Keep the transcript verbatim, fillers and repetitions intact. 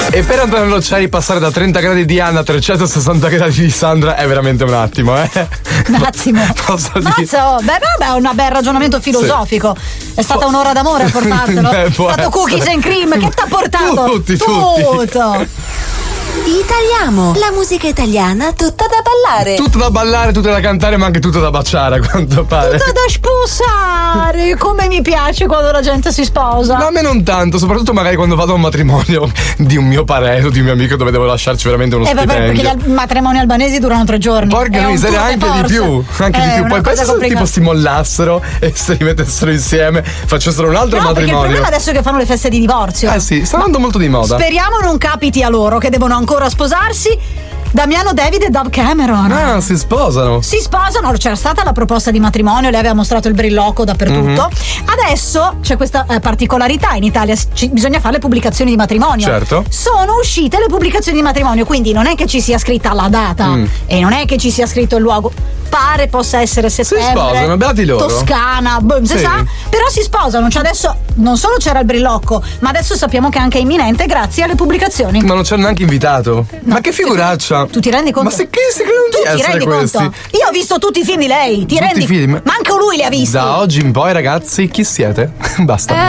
E per Antonello Nociari passare da trenta gradi di Anna a trecentosessanta gradi di Sandra è veramente un attimo, eh? Un attimo. Posso Mazzo, dire? beh, vabbè, è un bel ragionamento filosofico. Sì. È stata un'ora d'amore a portartelo. Beh, È stato essere. cookies and cream. Che t'ha portato? Tutti, Tutto. tutti. Italiamo, la musica italiana tutta da ballare. Tutto da ballare, tutto da cantare, ma anche tutto da baciare, a quanto pare. Tutto da sposare. Come mi piace quando la gente si sposa. No, a me non tanto, soprattutto magari quando vado a un matrimonio di un mio parente o di un mio amico dove devo lasciarci veramente uno Eh vabbè, stipendio. perché gli al- matrimoni albanesi durano tre giorni. Porca È un miseria, tour de anche di force. più, anche È di più. una Poi cosa pensa se complicata. tipo si mollassero e si rimettessero insieme, facessero un altro No, perché il matrimonio. problema adesso è che fanno le feste di divorzio. Eh sì, sta andando molto di moda. Speriamo non capiti a loro che devono ancora sposarsi. Damiano David e Dove Cameron. Ah, si sposano. Si sposano, c'era stata la proposta di matrimonio, lei aveva mostrato il brillocco dappertutto. Mhm. Adesso c'è questa eh, particolarità in Italia, ci- bisogna fare le pubblicazioni di matrimonio. Certo. Sono uscite le pubblicazioni di matrimonio, quindi non è che ci sia scritta la data Mm. e non è che ci sia scritto il luogo. Pare possa essere settembre. sposano, beati loro. Toscana, boh, si Sì. sa, però si sposano, cioè adesso non solo c'era il brillocco, ma adesso sappiamo che è anche imminente grazie alle pubblicazioni. Ma non ci hanno neanche invitato. Ma che figuraccia. Tu ti rendi conto? Ma se che si credono Tu di ti essere rendi questi? conto? Io ho visto tutti i film di lei, ti Tutti rendi? i film? Ma anche lui li ha visti. Da oggi in poi, ragazzi, chi siete? Basta.